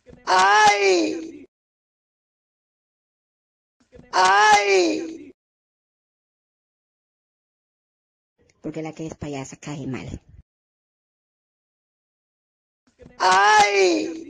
¡Ay! ¡Ay! Porque la que es payasa cae mal. ¡Ay!